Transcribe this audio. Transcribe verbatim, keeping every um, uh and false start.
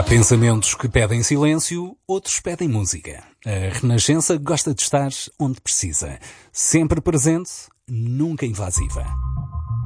Há pensamentos que pedem silêncio, outros pedem música. A Renascença gosta de estar onde precisa. Sempre presente, nunca invasiva.